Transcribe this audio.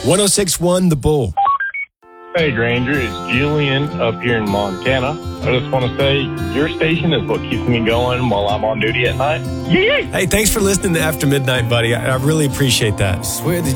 1061 The Bull. Hey, Granger, it's Julian up here in Montana. I just want to say your station is what keeps me going while I'm on duty at night. Hey, thanks for listening to After Midnight, buddy. I really appreciate that.